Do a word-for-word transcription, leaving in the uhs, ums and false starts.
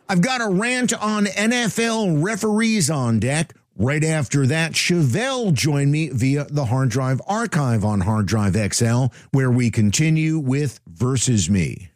I've got a rant on N F L referees on deck. Right after that, Chevelle joined me via the Hard Drive Archive on Hard Drive X L, where we continue with Versus Me.